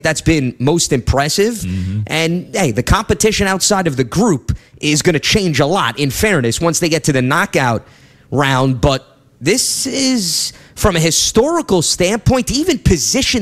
that's been most impressive. And, hey, the competition outside of the group is going to change a lot, in fairness, once they get to the knockout round. But this is, from a historical standpoint, even position